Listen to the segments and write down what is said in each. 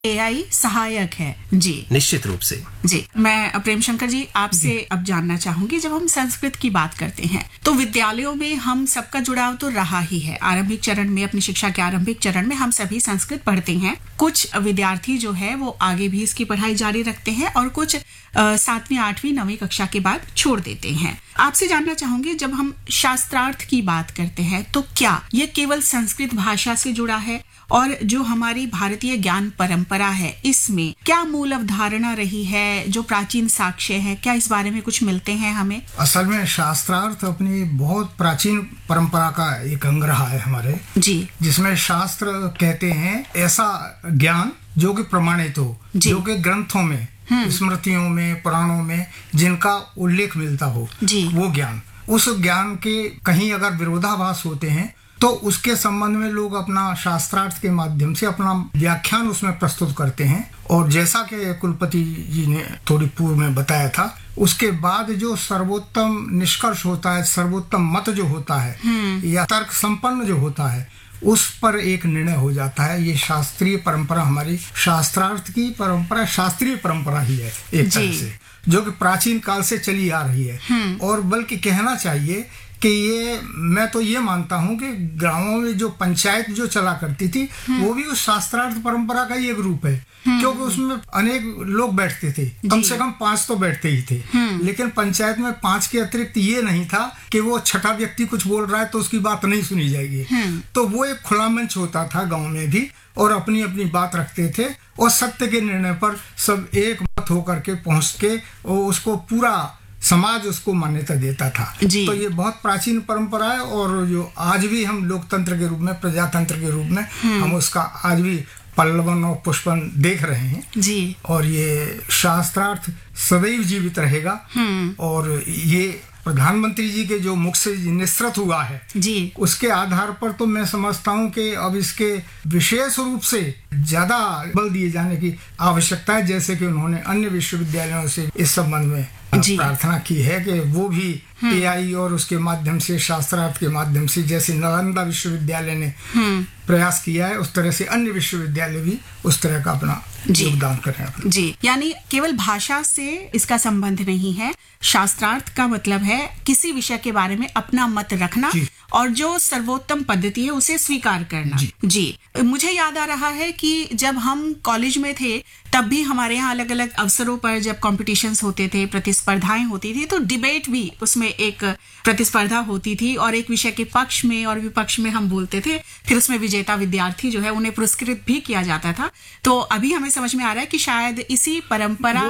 AI सहायक है। जी निश्चित रूप से। जी, मैं प्रेम शंकर जी आपसे अब जानना चाहूंगी, जब हम संस्कृत की बात करते हैं तो विद्यालयों में हम सबका जुड़ाव तो रहा ही है। आरंभिक चरण में, अपनी शिक्षा के आरंभिक चरण में हम सभी संस्कृत पढ़ते हैं। कुछ विद्यार्थी जो है वो आगे भी इसकी पढ़ाई जारी रखते हैं और कुछ 7वीं 8वीं 9वीं कक्षा के बाद छोड़ देते हैं। आपसे जानना चाहूंगी, जब हम शास्त्रार्थ की बात करते हैं तो क्या ये केवल संस्कृत भाषा से जुड़ा है, और जो हमारी भारतीय ज्ञान परंपरा है इसमें क्या मूल अवधारणा रही है, जो प्राचीन साक्ष्य है, क्या इस बारे में कुछ मिलते हैं हमें? असल में शास्त्रार्थ अपनी बहुत प्राचीन परंपरा का एक अंग रहा है हमारे जी, जिसमें शास्त्र कहते हैं ऐसा ज्ञान जो कि प्रमाणित हो, जो कि ग्रंथों में, स्मृतियों में, पुराणों में जिनका उल्लेख मिलता हो, वो ज्ञान। उस ज्ञान के कहीं अगर विरोधाभास होते हैं तो उसके संबंध में लोग अपना शास्त्रार्थ के माध्यम से अपना व्याख्यान उसमें प्रस्तुत करते हैं। और जैसा कि कुलपति जी ने थोड़ी पूर्व में बताया था, उसके बाद जो सर्वोत्तम निष्कर्ष होता है, सर्वोत्तम मत जो होता है या तर्क संपन्न जो होता है, उस पर एक निर्णय हो जाता है। ये शास्त्रीय परंपरा, हमारी शास्त्रार्थ की परंपरा शास्त्रीय परंपरा ही है एक तरह से, जो कि प्राचीन काल से चली आ रही है। और बल्कि कहना चाहिए कि ये, मैं तो ये मानता हूँ कि गांवों में जो पंचायत जो चला करती थी वो भी उस शास्त्रार्थ परंपरा का ही एक रूप है, क्योंकि उसमें अनेक लोग बैठते थे, कम से कम 5 तो बैठते ही थे। लेकिन पंचायत में 5 के अतिरिक्त ये नहीं था कि वो छठा व्यक्ति कुछ बोल रहा है तो उसकी बात नहीं सुनी जाएगी। तो वो एक खुला मंच होता था गाँव में भी, और अपनी अपनी बात रखते थे और सत्य के निर्णय पर सब एक मत होकर के पहुंच के उसको पूरा समाज उसको मान्यता देता था। तो ये बहुत प्राचीन परंपरा है, और जो आज भी हम लोकतंत्र के रूप में, प्रजातंत्र के रूप में हम उसका आज भी पल्लवन और पुष्पन देख रहे हैं जी। और ये शास्त्रार्थ सदैव जीवित रहेगा। और ये प्रधानमंत्री जी के जो मुख से निसृत हुआ है जी, उसके आधार पर तो मैं समझता हूँ कि अब इसके विशेष रूप से ज्यादा बल दिए जाने की आवश्यकता है, जैसे कि उन्होंने अन्य विश्वविद्यालयों से इस संबंध में प्रार्थना की है कि वो भी एआई और उसके माध्यम से, शास्त्रार्थ के माध्यम से, जैसे नालंदा विश्वविद्यालय ने प्रयास किया है, उस तरह से अन्य विश्वविद्यालय भी उस तरह का अपना योगदान करें जी। यानी केवल भाषा से इसका संबंध नहीं है। शास्त्रार्थ का मतलब है किसी विषय के बारे में अपना मत रखना और जो सर्वोत्तम पद्धति है उसे स्वीकार करना जी। मुझे याद आ रहा है कि जब हम कॉलेज में थे तब भी हमारे यहाँ अलग अलग अवसरों पर जब कॉम्पिटिशन्स होते थे, प्रतिस्पर्धाएं होती थी, तो डिबेट भी उसमें एक प्रतिस्पर्धा होती थी और एक विषय के पक्ष में और विपक्ष में हम बोलते थे। फिर उसमें विजेता विद्यार्थी जो है उन्हें पुरस्कृत भी किया जाता था। तो अभी हमें समझ में आ रहा है कि शायद इसी परंपरा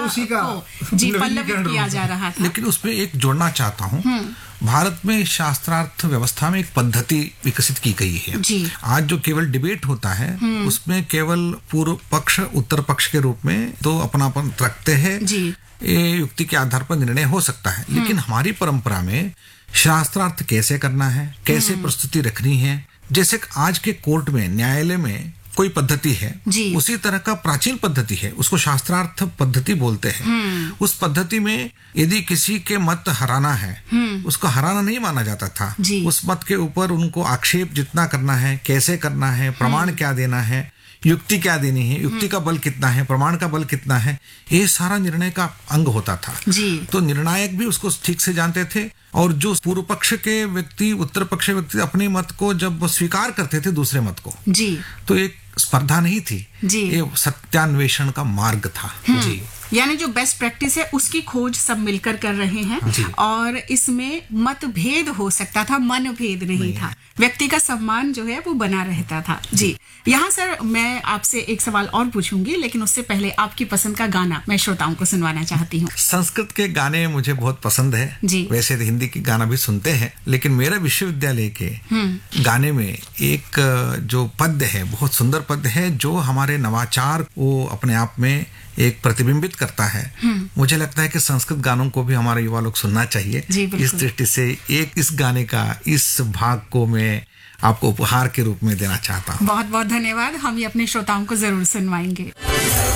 को जी पल्लवित किया जा रहा था। लेकिन उसमें एक जोड़ना चाहता हूँ, भारत में शास्त्रार्थ व्यवस्था में एक पद्धति विकसित की गई है जी। आज जो केवल डिबेट होता है उसमें केवल पूर्व पक्ष उत्तर पक्ष के रूप में तो अपनापन रखते हैं, ये युक्ति के आधार पर निर्णय हो सकता है। लेकिन हमारी परंपरा में शास्त्रार्थ कैसे करना है, कैसे प्रस्तुति रखनी है, जैसे आज के कोर्ट में, न्यायालय में कोई पद्धति है, उसी तरह का प्राचीन पद्धति है, उसको शास्त्रार्थ पद्धति बोलते हैं। उस पद्धति में यदि किसी के मत हराना है, उसको हराना नहीं माना जाता था। उस मत के ऊपर उनको आक्षेप जितना करना है, कैसे करना है, प्रमाण क्या देना है, युक्ति क्या देनी है, युक्ति का बल कितना है, प्रमाण का बल कितना है, ये सारा निर्णय का अंग होता था तो निर्णायक भी उसको ठीक से जानते थे। और जो पूर्व पक्ष के व्यक्ति, उत्तर पक्ष के व्यक्ति अपने मत को जब स्वीकार करते थे दूसरे मत को तो एक स्पर्धा नहीं थी, ये सत्यान्वेषण का मार्ग था जी। यानी जो बेस्ट प्रैक्टिस है उसकी खोज सब मिलकर कर रहे हैं और इसमें मतभेद हो सकता था, मनभेद नहीं था, व्यक्ति का सम्मान जो है वो बना रहता था जी। यहाँ सर मैं आपसे एक सवाल और पूछूंगी, लेकिन उससे पहले आपकी पसंद का गाना मैं श्रोताओं को सुनवाना चाहती हूँ। संस्कृत के गाने मुझे बहुत पसंद है जी। वैसे तो हिंदी के गाना भी सुनते हैं, लेकिन मेरे विश्वविद्यालय के गाने में एक जो पद है, बहुत सुंदर पद है, जो हमारे नवाचार को अपने आप में एक प्रतिबिंबित करता है। मुझे लगता है कि संस्कृत गानों को भी हमारे युवा लोग सुनना चाहिए। इस दृष्टि से एक इस गाने का इस भाग को मैं आपको उपहार के रूप में देना चाहता हूँ। बहुत बहुत धन्यवाद, हम ये अपने श्रोताओं को जरूर सुनवाएंगे।